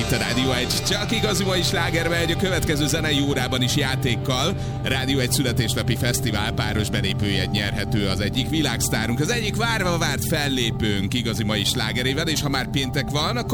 itt a Rádió 1, csak igazi mai slágerbe, egy a következő zenei órában is játékkal. Rádió 1 születésnapi fesztivál páros belépőjegy nyerhető az egyik világsztárunk, az egyik várva várt fellépőnk igazi mai slágerével, és ha már péntek van, akkor